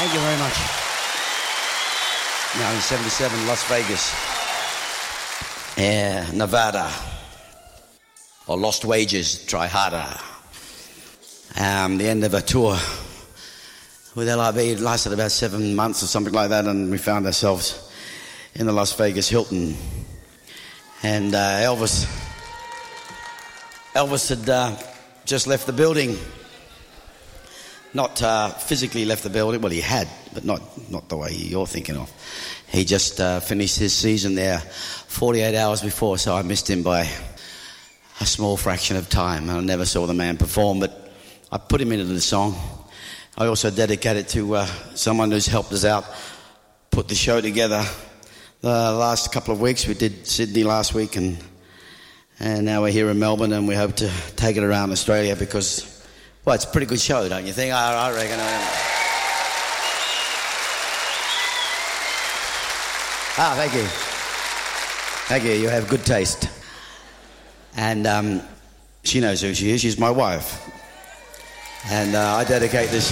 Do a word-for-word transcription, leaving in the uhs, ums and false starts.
Thank you very much. nineteen seventy-seven, Las Vegas. Yeah, Nevada. Or Lost Wages, Try Harder. Um, the end of a tour with L I B. It lasted about seven months or something like that, and we found ourselves in the Las Vegas Hilton. And uh, Elvis, Elvis had uh, just left the building. Not uh, physically left the building, well he had, but not, not the way you're thinking of. He just uh, finished his season there forty-eight hours before, so I missed him by a small fraction of time. I never saw the man perform, but I put him into the song. I also dedicate it to uh, someone who's helped us out, put the show together. The last couple of weeks, we did Sydney last week, and and now we're here in Melbourne, and we hope to take it around Australia because, well, it's a pretty good show, don't you think? I, I reckon. Ah, thank you. Thank you. You have good taste. And um, she knows who she is. She's my wife. And uh, I dedicate this song.